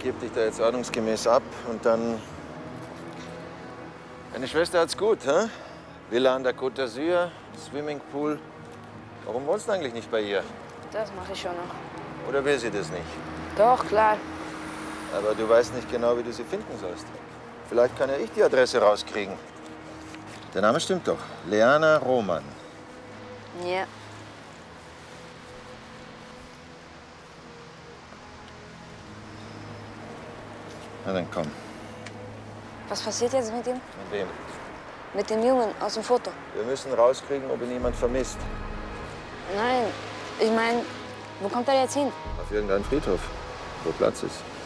gebe dich da jetzt ordnungsgemäß ab und dann... Deine Schwester hat's gut, hä? Villa an der Côte d'Azur, Swimmingpool. Warum wohnst du eigentlich nicht bei ihr? Das mache ich schon noch. Oder will sie das nicht? Doch, klar. Aber du weißt nicht genau, wie du sie finden sollst. Vielleicht kann ja ich die Adresse rauskriegen. Der Name stimmt doch. Leana Roman. Ja. Na dann komm. Was passiert jetzt mit ihm? Mit wem? Mit dem Jungen aus dem Foto. Wir müssen rauskriegen, ob ihn jemand vermisst. Nein, ich meine, wo kommt er jetzt hin? Auf irgendeinen Friedhof, wo Platz ist.